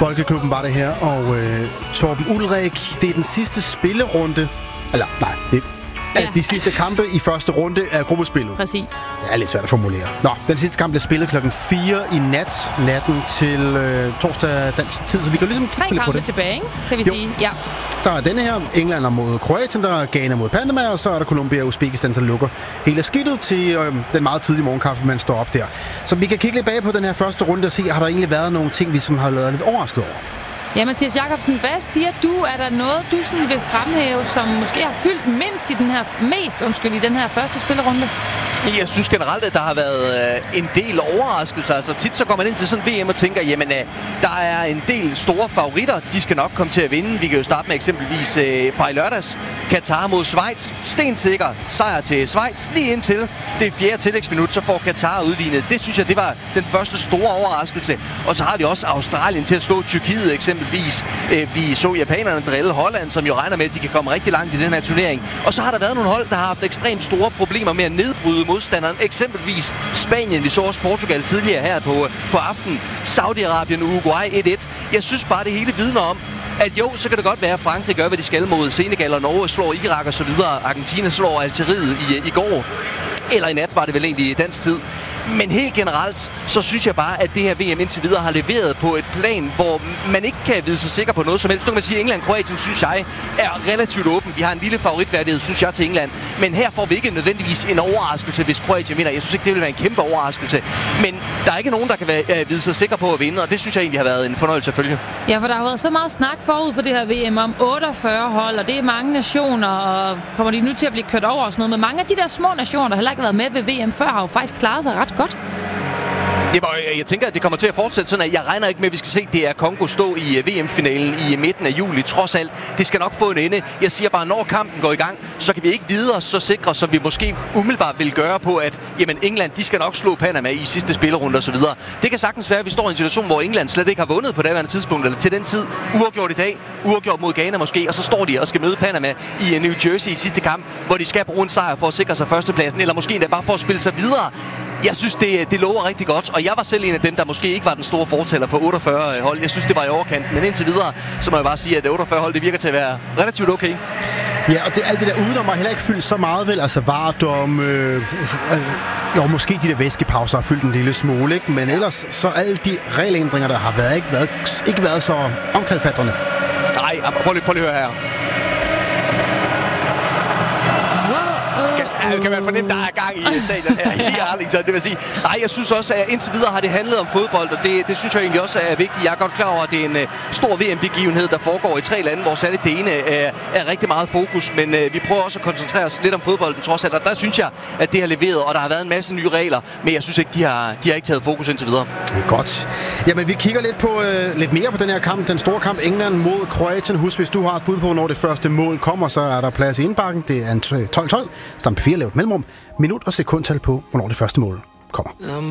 Folkeklubben var det her, og Torben Ulrik, det er den sidste spillerunde. Eller nej, det er de sidste kampe i første runde af gruppespillet. Præcis. Det er lidt svært at formulere. Nå, den sidste kamp bliver spillet klokken 4 i natten til torsdag dansk tid, så vi kan ligesom 3 kampe tilbage, ikke? Kan vi sige. Ja. Der er denne her, England mod Kroatien, der er Ghana mod Panama, og så er der Colombia og Uzbekistan, der lukker hele skidtet til den meget tidlige morgenkaffe, man står op der. Så vi kan kigge lidt bag på den her første runde og se, har der egentlig været nogle ting, vi som har lavet lidt overrasket over? Ja, Mathias Jakobsen, hvad siger du? Er der noget, du sådan vil fremhæve, som måske har fyldt mindst i i den her første spillerunde? Jeg synes generelt, at der har været en del overraskelser. Altså tit så går man ind til sådan VM og tænker, jamen der er en del store favoritter. De skal nok komme til at vinde. Vi kan jo starte med eksempelvis fra i lørdags. Katar mod Schweiz. Stensikker sejr til Schweiz. Lige indtil det 4. tillægsminut, så får Katar udlignet. Det synes jeg, det var den første store overraskelse. Og så har vi også Australien til at slå Tyrkiet eksempelvis. Vi så japanerne drille Holland, som jo regner med, at de kan komme rigtig langt i den her turnering. Og så har der været nogle hold, der har haft ekstremt store problemer med at nedbryde modstanderen. Eksempelvis Spanien. Vi så også Portugal tidligere her på aftenen. Saudi-Arabien, Uruguay 1-1. Jeg synes bare, det hele vidner om, at jo, så kan det godt være, at Frankrig gør, hvad de skal mod Senegal, og Norge slår Irak og så videre. Argentina slår Algeriet i går. Eller i nat var det vel egentlig i dansk tid. Men helt generelt, så synes jeg bare, at det her VM indtil videre har leveret på et plan, hvor man ikke kan vide sig sikker på noget som helst. Nu kan man sige, at England-Kroatien, synes jeg, er relativt åben. Vi har en lille favoritværdighed, synes jeg, til England. Men her får vi ikke nødvendigvis en overraskelse, hvis Kroatien vinder. Jeg synes ikke, det vil være en kæmpe overraskelse. Men der er ikke nogen, der kan vide sig sikker på at vinde, og det synes jeg egentlig har været en fornøjelse at følge. Ja, for der har været så meget snak forud for det her VM om 48 hold, og det er mange nationer, og kommer de nu til at blive kørt over og sådan noget. Men mange af de der små nationer, der heller ikke har været med ved VM før, har jo faktisk klaret sig ret godt. Jeg tænker, at det kommer til at fortsætte sådan, at jeg regner ikke med, at vi skal se DR Congo stå i VM-finalen i midten af juli. Trods alt, det skal nok få en ende. Jeg siger bare, når kampen går i gang, så kan vi ikke vide os så sikre, som vi måske umiddelbart vil gøre på, at jamen, England, de skal nok slå Panama i sidste spillerunde og så videre. Det kan sagtens være, at vi står i en situation, hvor England slet ikke har vundet på daværende tidspunkt, eller til den tid. Uafgjort i dag, uafgjort mod Ghana måske, og så står de og skal møde Panama i New Jersey i sidste kamp, hvor de skal bruge en sejr for at sikre sig førstepladsen, eller måske endda bare for at spille sig videre. Jeg synes, det lover rigtig godt, og jeg var selv en af dem, der måske ikke var den store fortæller for 48 hold. Jeg synes, det var i overkanten, men indtil videre, så må jeg bare sige, at 48 hold, det virker til at være relativt okay. Ja, og alt det der udenom har heller ikke fyldt så meget, vel? Altså vardom, jo, måske de der væskepauser har fyldt en lille smule, ikke? Men ellers, så alle de regelændringer, der har været, ikke været så omkalfatrende. Nej, prøv lige at høre her. Kan man fornemme, der er gang i stadion her i Arlington, det vil sige. Nej, jeg synes også, at indtil videre har det handlet om fodbold, og det synes jeg egentlig også er vigtigt. Jeg er godt klar over, at det er en stor VM-begivenhed, der foregår i 3 lande, hvor særligt det ene er rigtig meget fokus, men vi prøver også at koncentrere os lidt om fodbolden trods alt, og der synes jeg, at det har leveret, og der har været en masse nye regler, men jeg synes ikke, de har ikke taget fokus indtil videre. Godt. Jamen, vi kigger lidt mere på den her kamp, den store kamp England mod Kroatien. Husk, hvis du har et bud på, når det første mål kommer, så er der plads i indbakken. Det er en 12-12, stampe 4 lavt mellemrum, minut og sekundtal på, hvornår det første mål kommer.